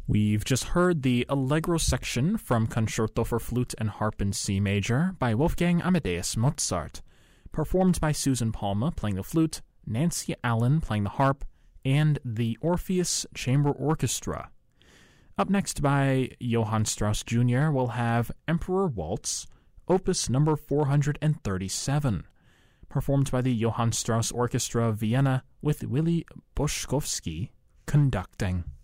We've just heard the Allegro section from Concerto for Flute and Harp in C Major by Wolfgang Amadeus Mozart, performed by Susan Palma playing the flute, Nancy Allen playing the harp, and the Orpheus Chamber Orchestra. Up next by Johann Strauss Jr. we'll have Emperor Waltz, Opus number 437, performed by the Johann Strauss Orchestra of Vienna with Willy Boschkowski conducting.